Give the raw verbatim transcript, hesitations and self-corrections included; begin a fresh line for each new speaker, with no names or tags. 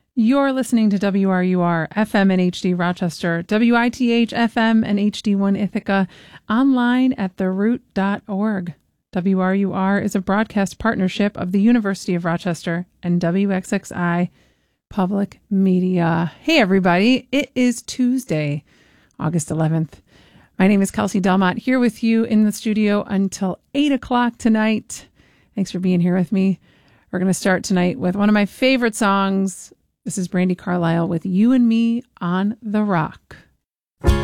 You're listening to W R U R F M and H D Rochester, W I T H F M and H D one Ithaca, online at the root dot org. W R U R is a broadcast partnership of the University of Rochester and W X X I Public Media. Hey, everybody. It is Tuesday, August eleventh. My name is Kelsey Delmont, here with you in the studio until eight o'clock tonight. Thanks for being here with me. We're going to start tonight with one of my favorite songs. This is Brandi Carlile with You and Me on the Rock.